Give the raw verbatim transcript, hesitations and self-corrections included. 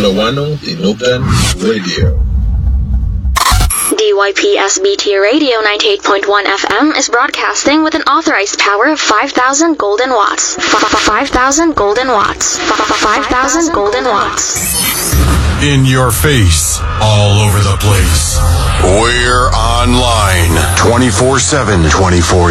Wano Inugan Radio. D Y P S B T Radio ninety-eight point one F M is broadcasting with an authorized power of five thousand golden watts. five thousand golden watts. five thousand golden watts. In your face, all over the place. We're online twenty-four seven, twenty-four